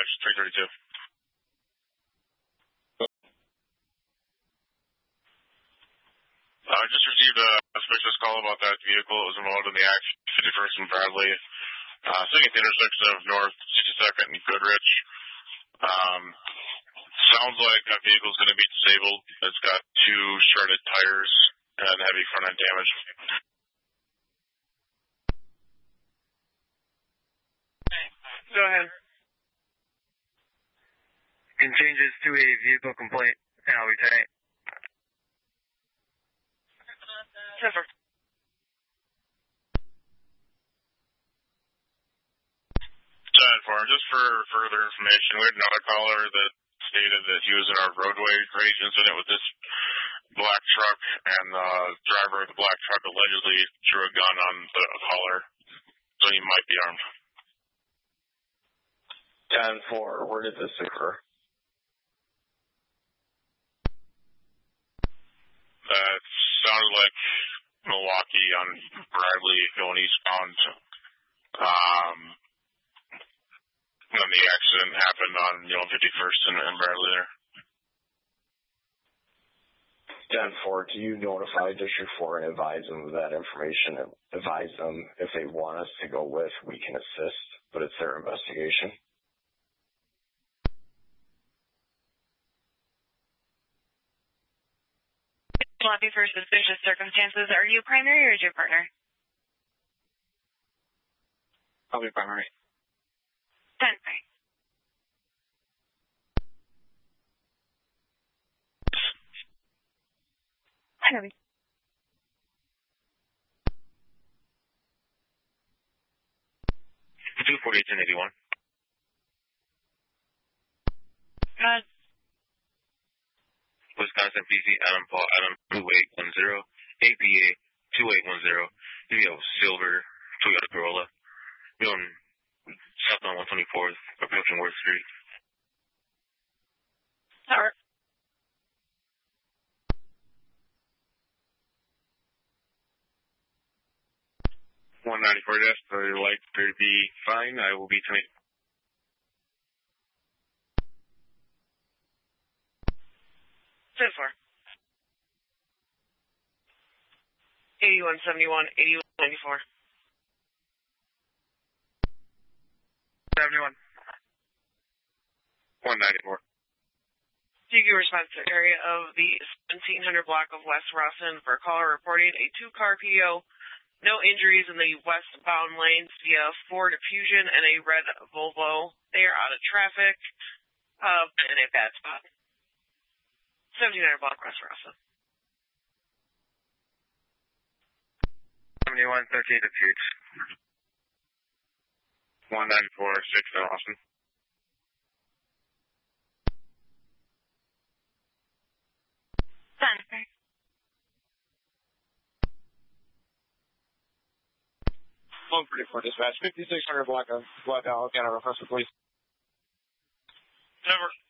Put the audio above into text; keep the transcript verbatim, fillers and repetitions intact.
three thirty-two. I just received a, a suspicious call about that vehicle that was involved in the action, fifty-first and Bradley. Uh, sitting at the intersection of North sixty-second and Goodrich. Um, sounds like that vehicle's going to be disabled. It's got two shredded tires and heavy front end damage. Go ahead. Can change this to a vehicle complaint, and I'll return it. Silver. ten four, just for further information, we had another caller that stated that he was in our roadway rage incident with this black truck, and the driver of the black truck allegedly drew a gun on the caller, so he might be armed. ten four, where did this occur? That sounded like Milwaukee on Bradley going eastbound. Um, when the accident happened on, you know, fifty-first and, and Bradley there. ten four, do you notify District four and advise them of that information and advise them if they want us to go with, we can assist, but it's their investigation? Lobby for suspicious circumstances. Are you primary or is your partner? I'll be primary. ten three. Hi, Debbie. two forty-eight, ten eighty-one. Uh, Wisconsin P C Adam Paul Adam two eight one zero, A P A two eight one zero, you know, silver Toyota Corolla, going south on one twenty-fourth, approaching Worth Street. Alright. one ninety-four desk, so your light appear to be fine. I will be tonight. ten four. eighty-one seventy-one, eighty-one ninety-four. seventy-one. one ninety-four. D Q response to area of the seventeen hundred block of West Rawson for caller reporting a two-car P O, no injuries in the westbound lanes via Ford Fusion and a red Volvo. They are out of traffic uh, in a bad spot. seventeen hundred block West Rawson. seventy-one thirteen to Fuchs. one ninety-four, six in Austin. ten. one forty-four dispatch, fifty-six hundred block of Block Alabama, request for police. Never.